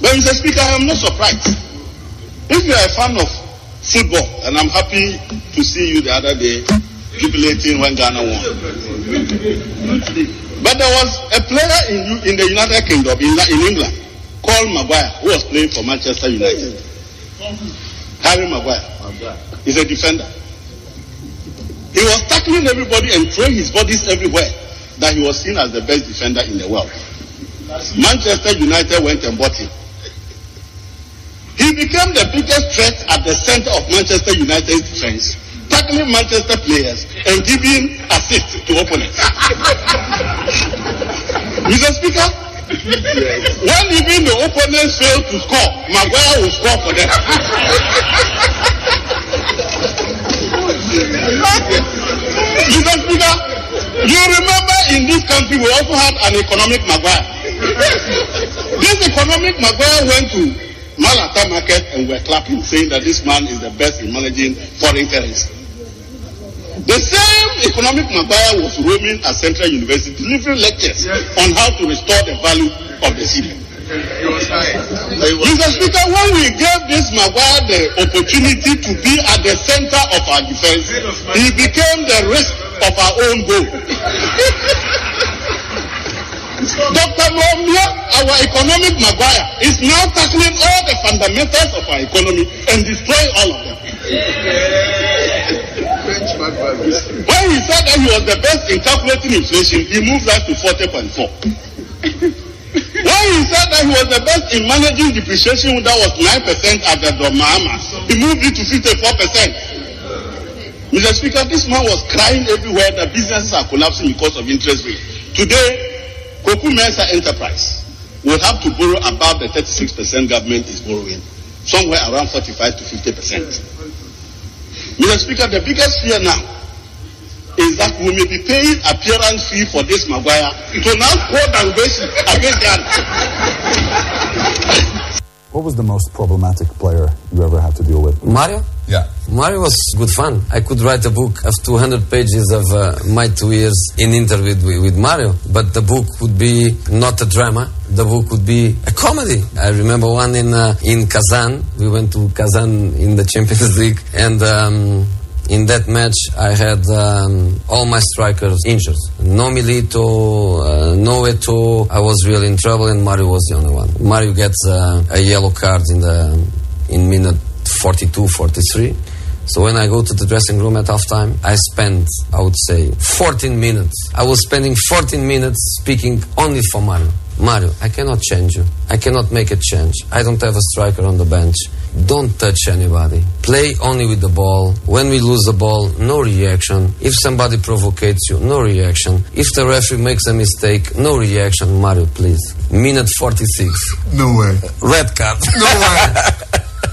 But Mr. Speaker, I am not surprised. If you are a fan of football, and I'm happy to see you the other day jubilating when Ghana won. But there was a player in the United Kingdom, in England, called Maguire, who was playing for Manchester United. Harry Maguire. He's a defender. He was tackling everybody and throwing his bodies everywhere, that he was seen as the best defender in the world. Manchester United went and bought him. He became the biggest threat at the center of Manchester United's defense, tackling Manchester players and giving assists to opponents. Mr. Speaker, when even the opponents fail to score, Maguire will score for them. Mr. Speaker, you remember in this country we also had an economic Maguire. This economic Maguire went to Malata market and were clapping, saying that this man is the best in managing foreign currency. The same economic Maguire was roaming at Central University, delivering lectures on how to restore the value of the cedi. Mr. Speaker, when we gave this Maguire the opportunity to be at the center of our defense, he became the risk of our own goal. Dr. Mwambia, our economic Maguire, is now tackling all the fundamentals of our economy and destroying all of them. When he said that he was the best in calculating inflation, he moved us to 40.4. When he said that he was the best in managing depreciation, that was 9% at the Mahama, he moved it to 54%. Mr. Speaker, this man was crying everywhere that businesses are collapsing because of interest rates. Today, Koku Mensa Enterprise will have to borrow above the 36% government is borrowing, somewhere around 45 to 50%. Mr. Speaker, the biggest fear now is that we may be paying appearance fee for this Maguire to now score Dangote against Ghana. What was the most problematic player you ever had to deal with? Mario? Yeah. Mario was good fun. I could write a book of 200 pages of my 2 years in interview with Mario, but the book would be not a drama. The book would be a comedy. I remember one in Kazan. We went to Kazan in the Champions League, and in that match I had all my strikers injured. No Milito, no Eto'o. I was really in trouble, and Mario was the only one. Mario gets a yellow card in minute 42, 43. So when I go to the dressing room at halftime, I spend, I would say, 14 minutes. I was spending 14 minutes speaking only for Mario. Mario, I cannot change you. I cannot make a change. I don't have a striker on the bench. Don't touch anybody. Play only with the ball. When we lose the ball, no reaction. If somebody provocates you, no reaction. If the referee makes a mistake, no reaction. Mario, please. Minute 46. No way. Red card. No way.